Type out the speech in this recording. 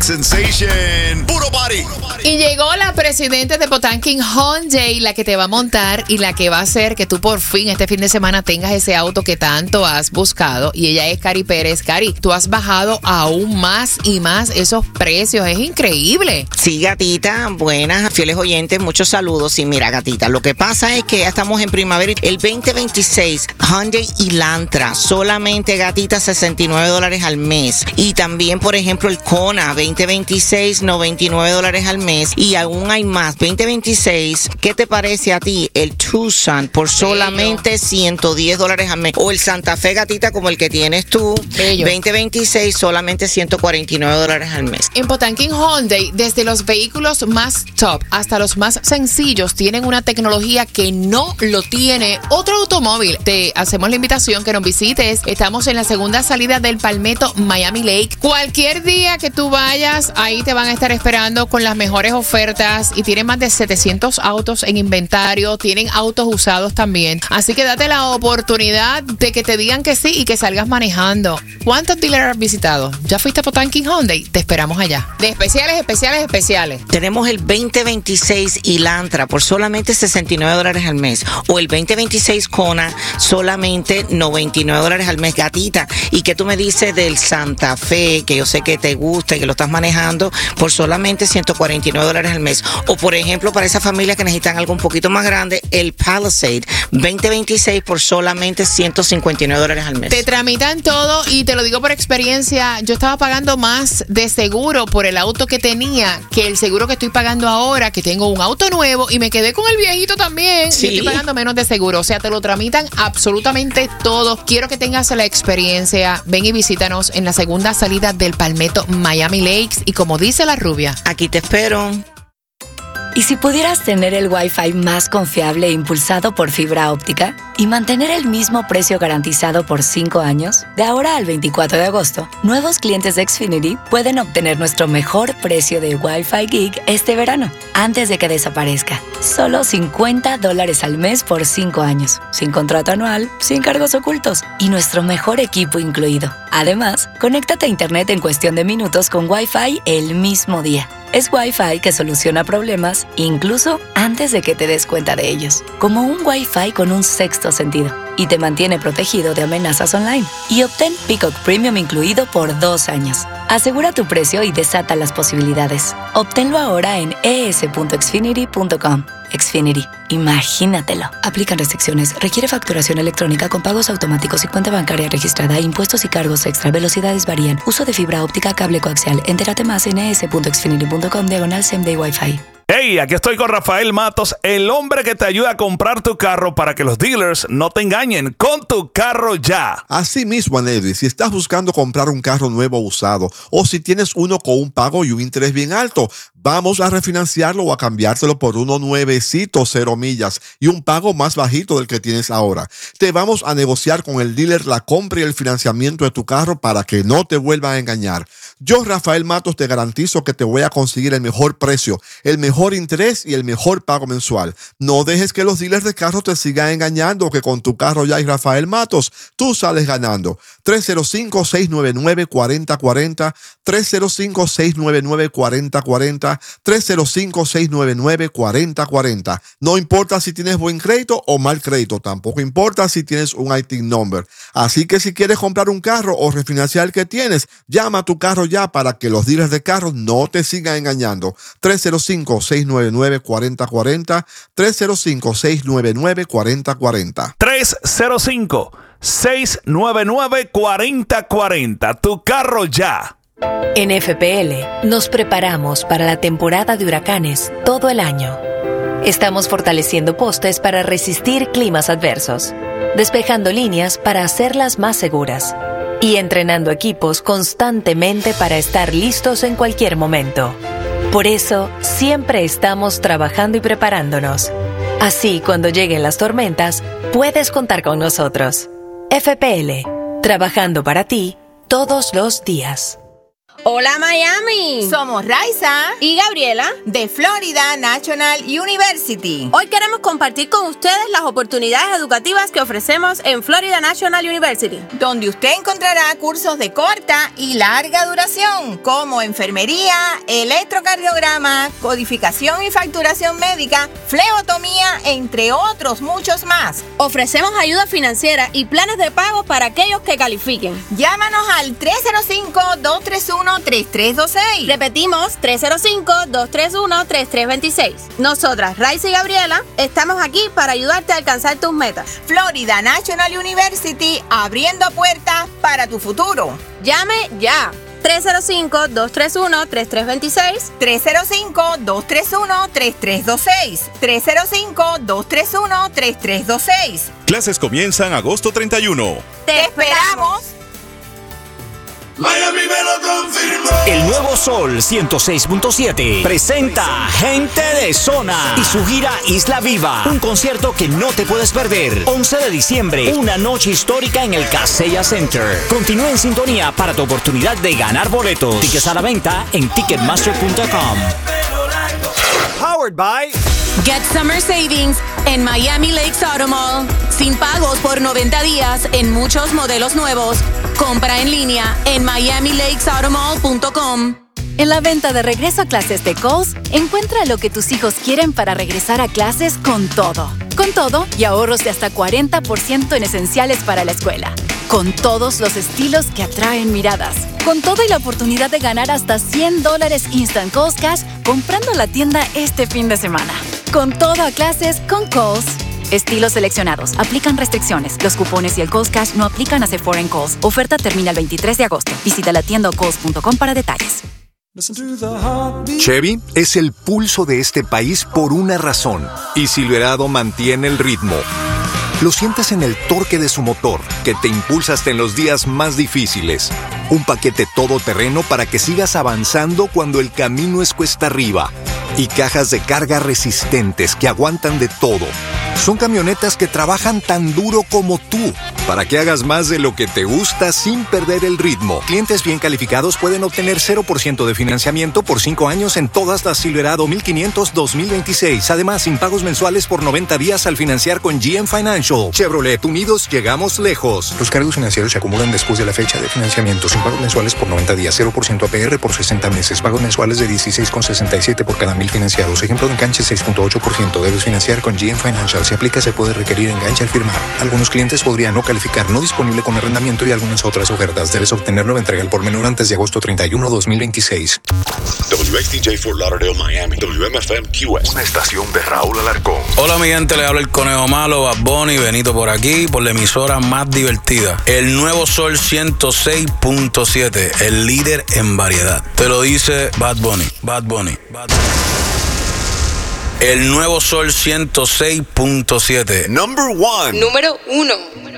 Sensation, puro party. Y llegó la presidenta de Potanking Hyundai, la que te va a montar y la que va a hacer que tú por fin este fin de semana tengas ese auto que tanto has buscado. Y ella es Cari Pérez. Cari, tú has bajado aún más y más esos precios. Es increíble. Sí, gatita, buenas, fieles oyentes, muchos saludos. Y mira, gatita, lo que pasa es que ya estamos en primavera. El 2026 Hyundai Elantra, solamente, gatita, $69 al mes. Y también, por ejemplo, el Kona 2026, $99 al mes. Y aún hay más. 2026, ¿qué te parece a ti el Tucson por solamente $110 al mes? O el Santa Fe, gatita, como el que tienes tú. Bello. 2026, solamente $149 al mes. En Potanking Hyundai, desde los vehículos más top hasta los más sencillos, tienen una tecnología que no lo tiene otro automóvil. Te hacemos la invitación que nos visites. Estamos en la segunda salida del Palmetto Miami Lake. Cualquier día que tú vayas, ahí te van a estar esperando con las mejores ofertas y tienen más de 700 autos en inventario. Tienen autos usados también. Así que date la oportunidad de que te digan que sí y que salgas manejando. ¿Cuántos dealers has visitado? ¿Ya fuiste a Potanking Hyundai? Te esperamos allá. De especiales. Tenemos el 2026 Elantra por solamente $69 al mes. O el 2026 Kona, solamente $99 al mes, gatita. ¿Y qué tú me dices del Santa Fe, que yo sé que te gusta y que lo estás manejando, por solamente $149 al mes? O por ejemplo, para esas familias que necesitan algo un poquito más grande, el Palisade 2026 por solamente $159 al mes. Te tramitan todo y te lo digo por experiencia. Yo estaba pagando más de seguro por el auto que tenía que el seguro que estoy pagando ahora, que tengo un auto nuevo y me quedé con el viejito también. Sí. Y estoy pagando menos de seguro. O sea, te lo tramitan absolutamente todo. Quiero que tengas la experiencia. Ven y visítanos en la segunda salida del Palmetto Miami Lakes. Y como dice la rubia, Aquí te espero. ¿Y si pudieras tener el Wi-Fi más confiable e impulsado por fibra óptica y mantener el mismo precio garantizado por 5 años? De ahora al 24 de agosto, nuevos clientes de Xfinity pueden obtener nuestro mejor precio de Wi-Fi Gig este verano, antes de que desaparezca. Solo $50 al mes por 5 años, sin contrato anual, sin cargos ocultos y nuestro mejor equipo incluido. Además, conéctate a Internet en cuestión de minutos con Wi-Fi el mismo día. Es Wi-Fi que soluciona problemas incluso antes de que te des cuenta de ellos. Como un Wi-Fi con un sexto sentido. Y te mantiene protegido de amenazas online. Y obtén Peacock Premium incluido por 2 años. Asegura tu precio y desata las posibilidades. Obténlo ahora en es.xfinity.com. Xfinity. Imagínatelo. Aplican restricciones. Requiere facturación electrónica con pagos automáticos y cuenta bancaria registrada. Impuestos y cargos extra. Velocidades varían. Uso de fibra óptica, cable coaxial. Entérate más en es.xfinity.com/same-day Wi-Fi. Hey, aquí estoy con Rafael Matos, el hombre que te ayuda a comprar tu carro para que los dealers no te engañen con tu carro ya. Así mismo, Anedi, si estás buscando comprar un carro nuevo o usado, o si tienes uno con un pago y un interés bien alto, vamos a refinanciarlo o a cambiártelo por uno nuevecito, 0 millas, y un pago más bajito del que tienes ahora. Te vamos a negociar con el dealer la compra y el financiamiento de tu carro para que no te vuelvan a engañar. Yo, Rafael Matos, te garantizo que te voy a conseguir el mejor precio, el mejor interés y el mejor pago mensual. No dejes que los dealers de carros te sigan engañando, que con tu carro ya y Rafael Matos, tú sales ganando. 305-699-4040, 305-699-4040, 305-699-4040. No importa si tienes buen crédito o mal crédito, tampoco importa si tienes un ITIN number. Así que si quieres comprar un carro o refinanciar el que tienes, llama a tu carro ya para que los dealers de carros no te sigan engañando. 305-699-4040, 305-699-4040. 305-699-4040. Tu carro ya. En FPL nos preparamos para la temporada de huracanes todo el año. Estamos fortaleciendo postes para resistir climas adversos, despejando líneas para hacerlas más seguras y entrenando equipos constantemente para estar listos en cualquier momento. Por eso, siempre estamos trabajando y preparándonos. Así, cuando lleguen las tormentas, puedes contar con nosotros. FPL, trabajando para ti todos los días. Hola Miami, Somos Raiza y Gabriela. de Florida National University. Hoy queremos compartir con ustedes las oportunidades educativas que ofrecemos en Florida National University. Donde usted encontrará cursos de corta y larga duración como enfermería, electrocardiograma, codificación y facturación médica, flebotomía, entre otros muchos más. Ofrecemos ayuda financiera y planes de pago para aquellos que califiquen. Llámanos al 305-231-3326. Repetimos, 305-231-3326. Nosotras, Raiza y Gabriela, estamos aquí para ayudarte a alcanzar tus metas. Florida National University, abriendo puertas para tu futuro. Llame ya. 305-231-3326. 305-231-3326. 305-231-3326. Clases comienzan agosto 31. ¡Te esperamos! Miami me lo confirmó. El Nuevo Sol 106.7 presenta Gente de Zona y su gira Isla Viva. Un concierto que no te puedes perder. 11 de diciembre, una noche histórica en el Kaseya Center. Continúa en sintonía para tu oportunidad de ganar boletos. Tickets a la venta en ticketmaster.com. Powered by Get Summer Savings en Miami Lakes Auto Mall. Sin pagos por 90 días en muchos modelos nuevos. Compra en línea en miamilakesautomall.com. En la venta de regreso a clases de Kohl's, encuentra lo que tus hijos quieren para regresar a clases con todo. Con todo y ahorros de hasta 40% en esenciales para la escuela. Con todos los estilos que atraen miradas. Con todo y la oportunidad de ganar hasta $100 Instant Kohl's Cash comprando en la tienda este fin de semana. Con todo a clases con Kohl's. Estilos seleccionados. Aplican restricciones. Los cupones y el Kohl's Cash no aplican a Sephora en Kohl's. Oferta termina el 23 de agosto. Visita la tienda o kohls.com para detalles. Chevy es el pulso de este país por una razón. Y Silverado mantiene el ritmo. Lo sientes en el torque de su motor, que te impulsa hasta en los días más difíciles. Un paquete todoterreno para que sigas avanzando cuando el camino es cuesta arriba. Y cajas de carga resistentes que aguantan de todo. Son camionetas que trabajan tan duro como tú, para que hagas más de lo que te gusta sin perder el ritmo. Clientes bien calificados pueden obtener 0% de financiamiento por 5 años en todas las Silverado 1500 2026. Además, sin pagos mensuales por 90 días al financiar con GM Financial. Chevrolet, unidos llegamos lejos. Los cargos financieros se acumulan después de la fecha de financiamiento. Sin pagos mensuales por 90 días, 0% APR por 60 meses. Pagos mensuales de 16,67 por cada 1,000 financiados. Ejemplo de enganche 6.8%. Debes financiar con GM Financial. Si aplica, se puede requerir enganche al firmar. Algunos clientes podrían no calificar, no disponible con arrendamiento y algunas otras ofertas. Debes obtenerlo de entrega al por menor antes de agosto 31, 2026. WXTJ Fort Lauderdale, Miami. WMFM QS. Una estación de Raúl Alarcón. Hola mi gente, le habla el Conejo Malo, Bad Bunny, Benito por aquí, por la emisora más divertida. El Nuevo Sol 106.7, el líder en variedad. Te lo dice Bad Bunny, Bad Bunny, Bad Bunny. El Nuevo Sol 106.7. Number one. Número 1.